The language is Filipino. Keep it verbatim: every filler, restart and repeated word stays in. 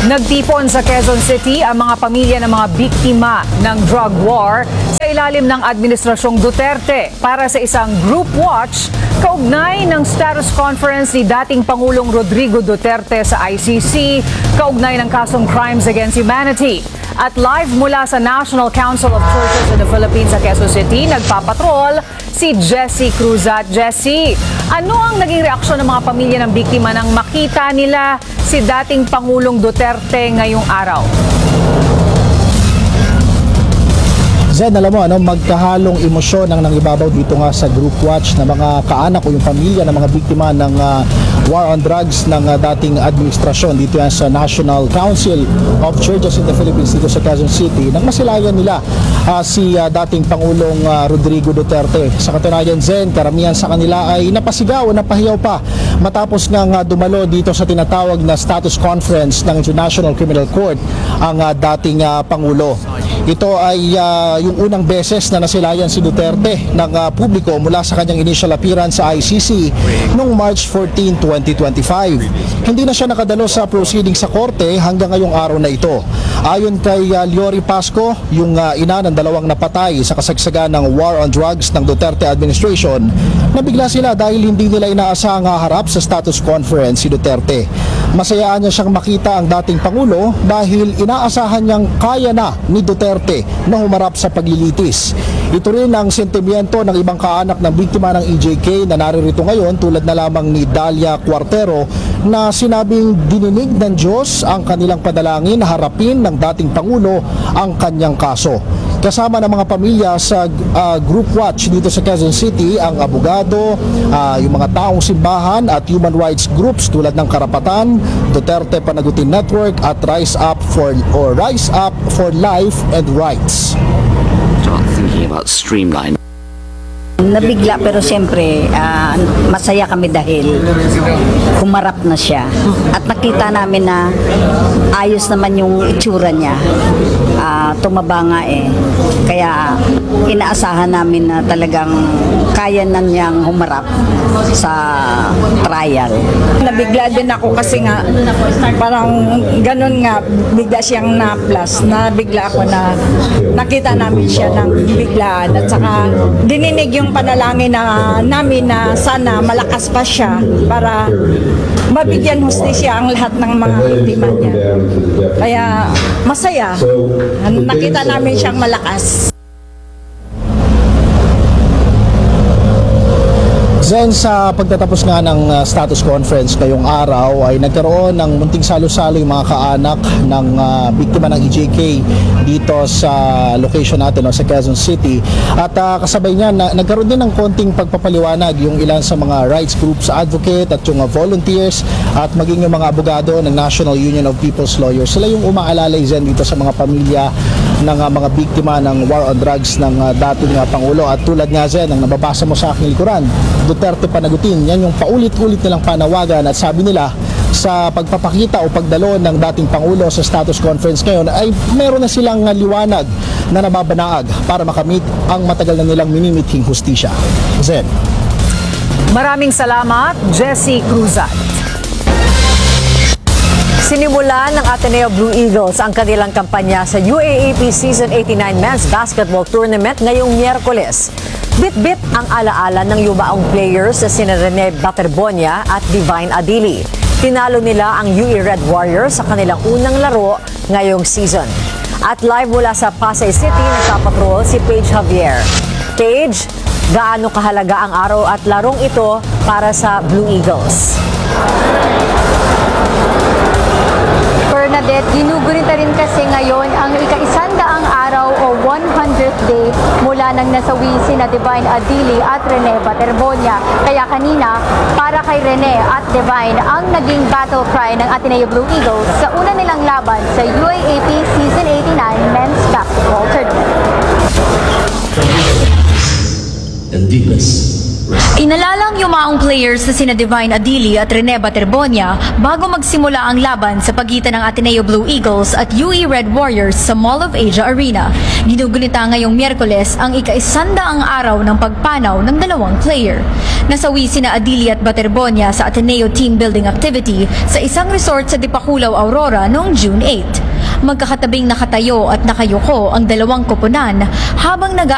Nagtipon sa Quezon City ang mga pamilya ng mga biktima ng drug war sa ilalim ng Administrasyong Duterte para sa isang group watch kaugnay ng status conference ni dating Pangulong Rodrigo Duterte sa I C C kaugnay ng kasong Crimes Against Humanity. At live mula sa National Council of Churches in the Philippines sa Quezon City, nagpapatrol si Jessie Cruzat. Jessie, ano ang naging reaksyon ng mga pamilya ng biktima nang makita nila si dating Pangulong Duterte ngayong araw? Zen, alam mo, ano, magkahalong emosyon ang nangibabaw dito nga sa group watch na mga kaanak o yung pamilya ng mga biktima ng uh, war on drugs ng uh, dating administrasyon dito yan sa National Council of Churches in the Philippines dito sa Quezon City nang masilayan nila uh, si uh, dating Pangulong uh, Rodrigo Duterte. Sa katunayan, Zen, karamihan sa kanila ay napasigaw o napahiyaw pa matapos nga uh, dumalo dito sa tinatawag na status conference ng International Criminal Court ang uh, dating uh, Pangulo. Ito ay uh, yung unang beses na nasilayan si Duterte ng uh, publiko mula sa kanyang initial appearance sa I C C noong March fourteenth, twenty twenty-five. Hindi na siya nakadalo sa proceeding sa korte hanggang ngayong araw na ito. Ayon kay uh, Leory Pasco, yung uh, ina ng dalawang napatay sa kasagsagan ng war on drugs ng Duterte administration, nabigla sila dahil hindi nila inaasahang haharap sa status conference si Duterte. Masayaan niya siyang makita ang dating Pangulo dahil inaasahan niyang kaya na ni Duterte na humarap sa paglilitis. Ito rin ang sentimiento ng ibang kaanak ng biktima ng E J K na naririto ngayon tulad na lamang ni Dalia Cuartero na sinabing dininig ng Diyos ang kanilang padalangin na harapin ng dating Pangulo ang kanyang kaso. Kasama ng mga pamilya sa uh, group watch dito sa Quezon City ang abogado, uh, yung mga taong simbahan at human rights groups tulad ng Karapatan, Duterte Panagutin Network at Rise Up for or Rise Up for Life and Rights. Start thinking about streamline. Nabigla pero siyempre uh, masaya kami dahil humarap na siya at nakita namin na ayos naman yung itsura niya, uh, tumaba nga eh, kaya inaasahan namin na talagang kaya na niyang humarap sa trial. Nabigla din ako kasi nga parang ganun nga, bigla siyang na-plus, nabigla ako na nakita namin siya ng biglaan at saka dininig yung panalangin na namin na sana malakas pa siya para mabigyan hustisya ang lahat ng mga biktima niya. Kaya masaya, nakita namin siyang malakas. Zen, sa pagtatapos nga ng uh, status conference ngayong araw ay nagkaroon ng munting salo-salo yung mga kaanak ng uh, biktima ng E J K dito sa location natin o sa Quezon City at uh, kasabay niya na, nagkaroon din ng konting pagpapaliwanag yung ilan sa mga rights groups advocate at yung uh, volunteers at maging yung mga abogado ng National Union of People's Lawyers. Sila yung umaalalay, Zen, dito sa mga pamilya ng uh, mga biktima ng war on drugs ng uh, dating uh, Pangulo at tulad nga, Zen, ang nababasa mo sa aking likuran, Duterte Panagutin, yan yung paulit-ulit nilang panawagan at sabi nila sa pagpapakita o pagdalo ng dating Pangulo sa status conference ngayon ay meron na silang liwanag na nababanaag para makamit ang matagal na nilang minimithing hustisya. Zen. Maraming salamat, Jessie Cruzat. Sinimulan ng Ateneo Blue Eagles ang kanilang kampanya sa U A A P Season eighty-nine Men's Basketball Tournament ngayong Miyerkules. Bit-bit ang alaala ng yumaong players na sina Rene Baterbonia at Divine Adili. Tinalo nila ang U A Red Warriors sa kanilang unang laro ngayong season. At live mula sa Pasay City, nagpapatrol si Paige Javier. Paige, gaano kahalaga ang araw at larong ito para sa Blue Eagles? Bernadette, ginugunita rin kasi ngayon ang ika-isandaang araw o one hundredth day mula nang nasawi sina Divine Adili at Rene Baterbonia. Kaya kanina, para kay Rene at Divine ang naging battle cry ng Ateneo Blue Eagles sa una nilang laban sa U A A P Season eighty-nine Men's Basketball Tournament. And deepness Inalalang yumaong players na sina Divine Adili at Rene Baterbonia bago magsimula ang laban sa pagitan ng Ateneo Blue Eagles at U E Red Warriors sa Mall of Asia Arena. Ginugunita ngayong Miyerkules ang ika-isandaang araw ng pagpanaw ng dalawang player. Nasawi sina Adili at Baterbonia sa Ateneo Team Building Activity sa isang resort sa Dipakulaw, Aurora noong June eighth. Magkakatabing nakatayo at nakayuko ang dalawang koponan habang nag